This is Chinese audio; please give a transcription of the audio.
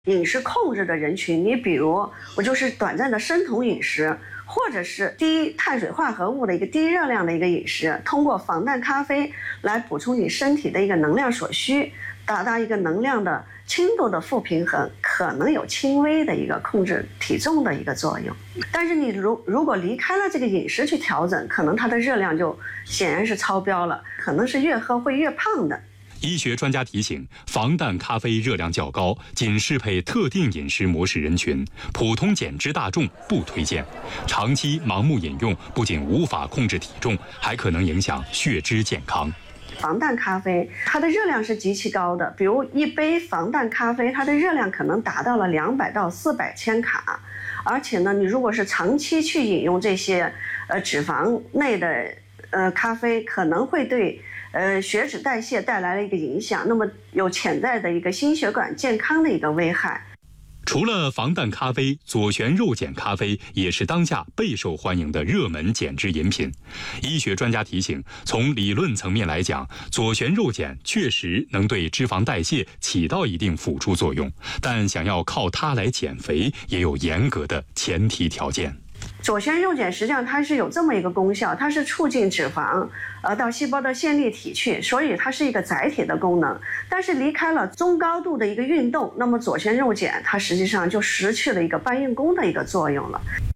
饮食控制的人群，你比如我就是短暂的生酮饮食，或者是低碳水化合物的一个低热量的一个饮食，通过防弹咖啡来补充你身体的一个能量所需，达到一个能量的轻度的负平衡，可能有轻微的一个控制体重的一个作用。但是你如果离开了这个饮食去调整，可能它的热量就显然是超标了，可能是越喝会越胖的。 医学专家提醒，防弹咖啡热量较高，仅适配特定饮食模式人群，普通减脂大众不推荐。长期盲目饮用不仅无法控制体重，还可能影响血脂健康。 防弹咖啡它的热量是极其高的，比如一杯防弹咖啡，它的热量可能达到了200到400千卡，而且呢，你如果是长期去饮用这些脂肪类的咖啡，可能会对血脂代谢带来了一个影响，那么有潜在的一个心血管健康的一个危害。 除了防弹咖啡，左旋肉碱咖啡也是当下备受欢迎的热门减脂饮品。医学专家提醒，从理论层面来讲，左旋肉碱确实能对脂肪代谢起到一定辅助作用，但想要靠它来减肥，也有严格的前提条件。 左旋肉碱实际上它是有这么一个功效，它是促进脂肪到细胞的线粒体去，所以它是一个载体的功能。但是离开了中高度的一个运动，那么左旋肉碱它实际上就失去了一个搬运工的一个作用了。